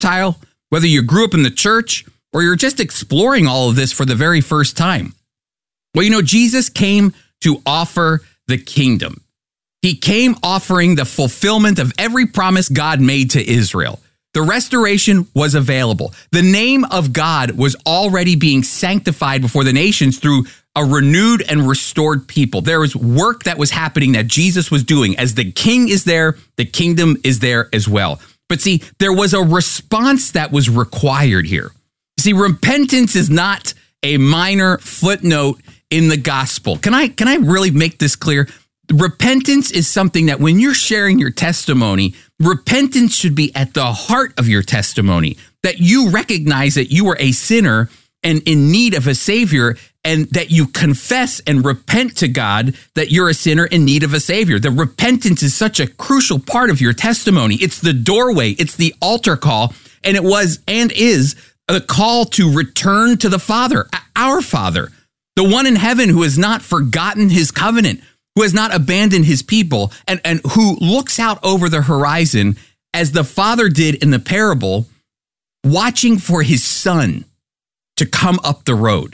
Gentile, whether you grew up in the church or you're just exploring all of this for the very first time. Well, Jesus came to offer the kingdom. He came offering the fulfillment of every promise God made to Israel. The restoration was available. The name of God was already being sanctified before the nations through a renewed and restored people. There was work that was happening that Jesus was doing. As the king is there, the kingdom is there as well. But see, there was a response that was required here. See, repentance is not a minor footnote in the gospel. Can I really make this clear? Repentance is something that when you're sharing your testimony, repentance should be at the heart of your testimony, that you recognize that you are a sinner and in need of a savior, and that you confess and repent to God that you're a sinner in need of a savior. The repentance is such a crucial part of your testimony. It's the doorway, it's the altar call, and it was and is the call to return to the Father, our Father, the one in heaven who has not forgotten his covenant, who has not abandoned his people, and who looks out over the horizon as the Father did in the parable, watching for his son to come up the road.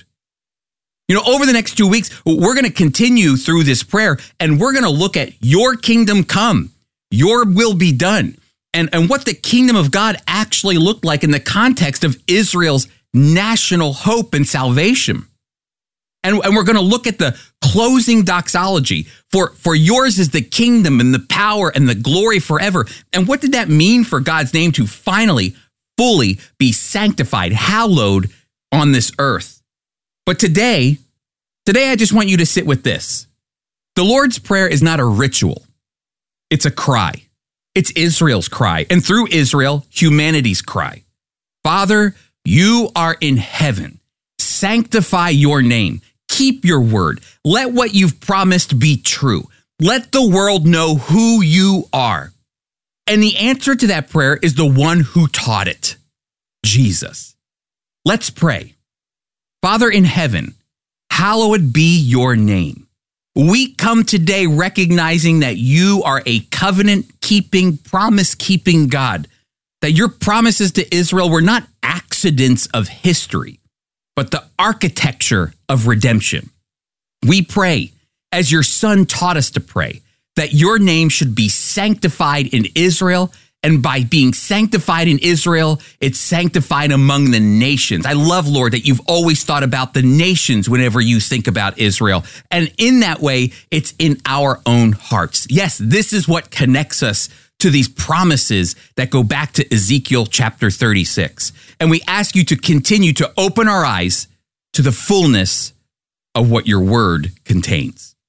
Over the next 2 weeks, we're going to continue through this prayer, and we're going to look at your kingdom come, your will be done, and what the kingdom of God actually looked like in the context of Israel's national hope and salvation. And we're going to look at the closing doxology. For yours is the kingdom and the power and the glory forever. And what did that mean for God's name to finally, fully be sanctified, hallowed on this earth? But today I just want you to sit with this. The Lord's Prayer is not a ritual. It's a cry. It's Israel's cry. And through Israel, humanity's cry. Father, you are in heaven. Sanctify your name. Keep your word. Let what you've promised be true. Let the world know who you are. And the answer to that prayer is the one who taught it, Jesus. Let's pray. Father in heaven, hallowed be your name. We come today recognizing that you are a covenant-keeping, promise-keeping God, that your promises to Israel were not accidents of history, but the architecture of redemption. We pray, as your son taught us to pray, that your name should be sanctified in Israel, and by being sanctified in Israel, it's sanctified among the nations. I love, Lord, that you've always thought about the nations whenever you think about Israel. And in that way, it's in our own hearts. Yes, this is what connects us to these promises that go back to Ezekiel chapter 36. And we ask you to continue to open our eyes to the fullness of what your word contains.